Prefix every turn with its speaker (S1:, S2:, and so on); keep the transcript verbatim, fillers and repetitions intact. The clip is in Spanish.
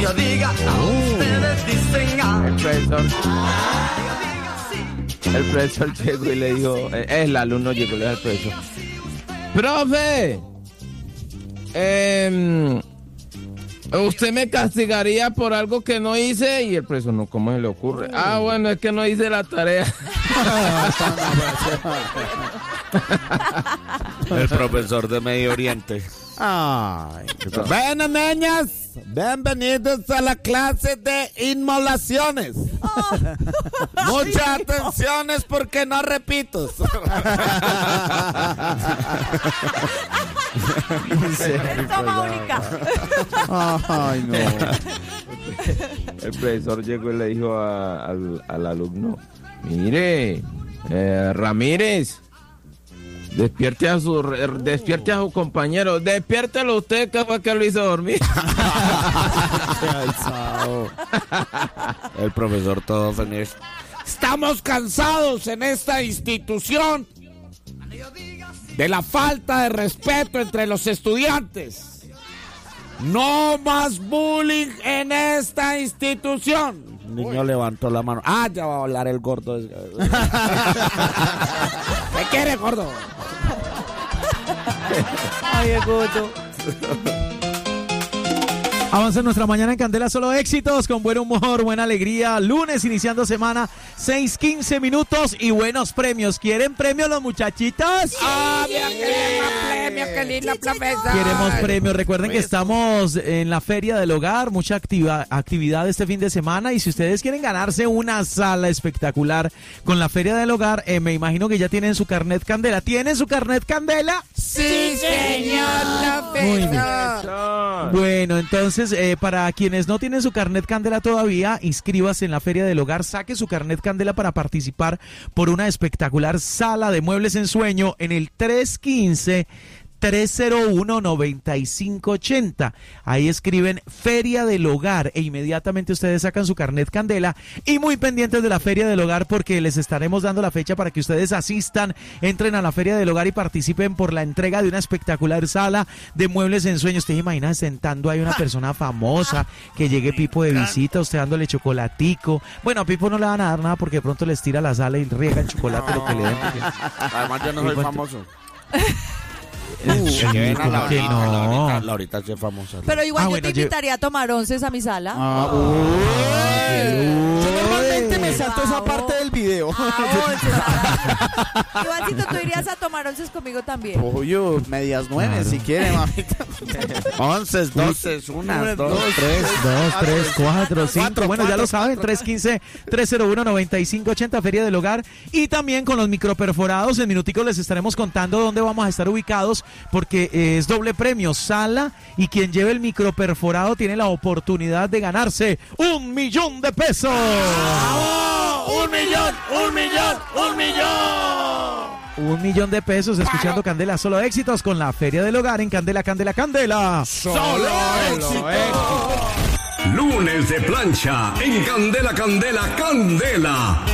S1: Diga, diga, ustedes dicen A.
S2: El profesor. El profesor llegó y le dijo, eh, el alumno llegó y le dijo al profesor: profe, eh, ¿usted me castigaría por algo que no hice? Y el profesor: no, ¿cómo se le ocurre? Ah, bueno, es que no hice la tarea.
S3: El profesor de Medio Oriente.
S4: Ay, bueno, niñas, bienvenidos a la clase de inmolaciones. Oh. Muchas atenciones porque no repito.
S5: Toma única.
S2: Ay, no. El profesor llegó y le dijo a, al, al alumno: mire, eh, Ramírez, despierte a su despierte a su compañero, despiértelo usted, que fue que lo hizo dormir.
S3: El profesor todo feliz.
S4: Estamos cansados en esta institución de la falta de respeto entre los estudiantes. No más bullying en esta institución.
S3: El niño Uy. levantó la mano. Ah, ya va a hablar el gordo.
S4: ¿Qué quiere, gordo?
S5: Ay, el gordo.
S6: Avanza nuestra mañana en Candela, solo éxitos, con buen humor, buena alegría. Lunes iniciando semana, seis quince minutos y buenos premios. ¿Quieren premios los muchachitos?
S4: ¡Ah, mira, queremos premios! ¡Qué linda profesora!
S6: Queremos premios. Recuerden que estamos en la Feria del Hogar, mucha activa, actividad este fin de semana. Y si ustedes quieren ganarse una sala espectacular con la Feria del Hogar, eh, me imagino que ya tienen su carnet Candela. ¿Tienen su carnet Candela?
S4: ¡Sí, señor profesor!
S6: Bueno, entonces, eh, para quienes no tienen su carnet Candela todavía, inscríbase en la Feria del Hogar, saque su carnet Candela para participar por una espectacular sala de muebles en sueño en el tres uno cinco, tres cero uno, nueve cinco ocho cero. Ahí escriben Feria del Hogar e inmediatamente ustedes sacan su carnet Candela, y muy pendientes de la Feria del Hogar porque les estaremos dando la fecha para que ustedes asistan, entren a la Feria del Hogar y participen por la entrega de una espectacular sala de muebles en sueños. ¿Usted imagina sentando ahí una persona famosa, que llegue Pipo de visita, usted dándole chocolatico? Bueno, a Pipo no le van a dar nada porque de pronto les tira la sala y riega el chocolate no. lo que le den. Porque...
S3: Además yo no soy famoso.
S6: Uh, sí, ¿cómo que no?
S3: Laurita, Laurita es famosa.
S5: Pero igual
S6: ah,
S5: yo
S6: bueno,
S5: te invitaría yo... a tomar onces a mi sala.
S4: Ah, uy. Uy. Yo normalmente me salto esa parte del video.
S5: Ah, Igualcito, tú irías a tomar onces conmigo también.
S4: Pollo, medias nueve, claro. Si quiere, mamita.
S3: Onces, doces, una, dos, dos,
S6: tres, dos, tres, cuatro, cinco. Cuatro, bueno, cuatro, ya lo saben, tres uno cinco, tres cero uno, nueve cinco ocho cero, Feria del Hogar. Y también con los microperforados, en minuticos les estaremos contando dónde vamos a estar ubicados, porque eh, es doble premio, sala, y quien lleve el microperforado tiene la oportunidad de ganarse un millón de pesos.
S4: ¡Oh! ¡Un millón! ¡Un millón! ¡Un millón!
S6: Un millón de pesos escuchando Candela, solo éxitos con la Feria del Hogar en Candela, Candela, Candela.
S4: ¡Solo éxitos!
S7: Lunes de plancha en Candela, Candela, Candela.